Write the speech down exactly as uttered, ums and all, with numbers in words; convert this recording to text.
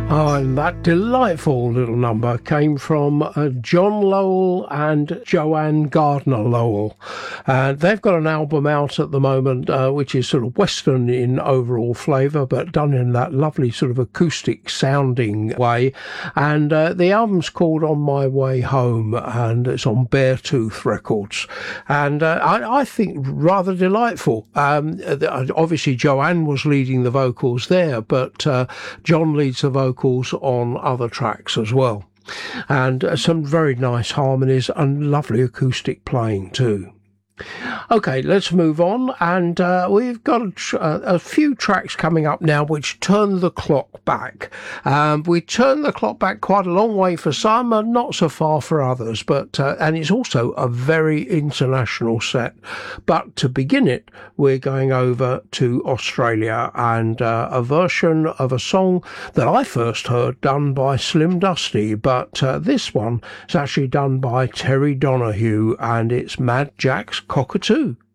Oh, and that delightful little number came from uh, John Lowell and Joanne Gardner Lowell. Uh, they've got an album out at the moment uh, which is sort of Western in overall flavour, but done in that lovely sort of acoustic sounding way. And uh, the album's called On My Way Home, and it's on Beartooth Records. And uh, I, I think rather delightful. Um, obviously, Joanne was leading the vocals there, but uh, John leads the vocals on other tracks as well, and uh, some very nice harmonies and lovely acoustic playing too. Okay, let's move on, and uh, we've got a, tr- a few tracks coming up now which turn the clock back. Um, we turn the clock back quite a long way for some and not so far for others, but uh, and it's also a very international set. But to begin it, we're going over to Australia and uh, a version of a song that I first heard done by Slim Dusty, but uh, this one is actually done by Terry Donahue, and it's Mad Jack's Cockatoo.